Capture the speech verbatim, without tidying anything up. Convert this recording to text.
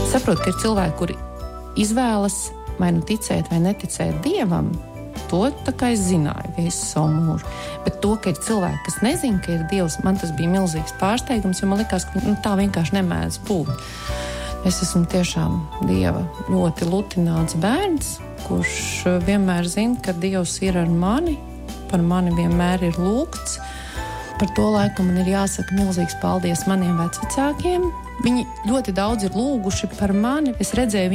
Saprotu, ka ir cilvēki, kuri izvēlas vai nu ticēt vai neticēt Dievam. To tā kā es zināju visu savu mūžu. Bet to, ka ir cilvēki, kas nezina, ka ir Dievs, man tas bija milzīgs pārsteigums, jo man likās, ka nu, tā vienkārši nemēdz būt. Es esmu tiešām Dieva ļoti lutināts bērns, kurš vienmēr zina, ka Dievs ir ar mani, par mani vienmēr ir lūgts. Par to laiku man ir jāsaka milzīgs paldies maniem vecvecākiem. Viņi ļoti daudz ir lūguši par mani. Es redzēju